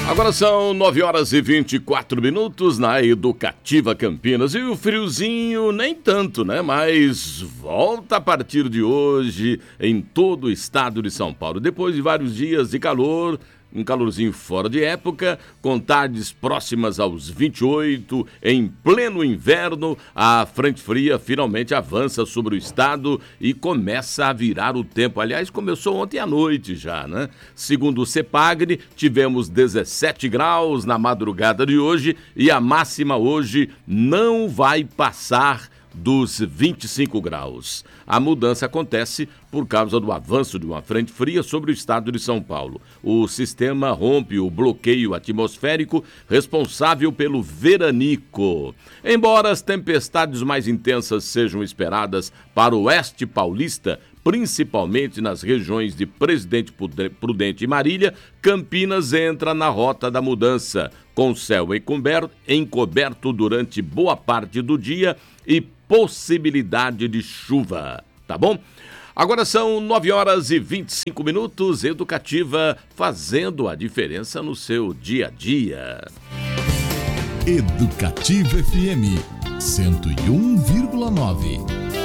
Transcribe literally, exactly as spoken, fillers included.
Agora são nove horas e vinte e quatro minutos na Educativa Campinas. E o friozinho nem tanto, né? Mas volta a partir de hoje em todo o estado de São Paulo. Depois de vários dias de calor, um calorzinho fora de época, com tardes próximas aos vinte e oito, em pleno inverno, a frente fria finalmente avança sobre o estado e começa a virar o tempo. Aliás, começou ontem à noite já, né? Segundo o CEPAGRE, tivemos dezessete graus na madrugada de hoje e a máxima hoje não vai passar dos vinte e cinco graus. A mudança acontece por causa do avanço de uma frente fria sobre o estado de São Paulo. O sistema rompe o bloqueio atmosférico responsável pelo veranico. Embora as tempestades mais intensas sejam esperadas para o oeste paulista, principalmente nas regiões de Presidente Prudente e Marília, Campinas entra na rota da mudança, com céu encoberto, encoberto durante boa parte do dia e possibilidade de chuva, tá bom? Agora são nove horas e vinte e cinco minutos, Educativa fazendo a diferença no seu dia a dia. Educativa F M cento e um vírgula nove.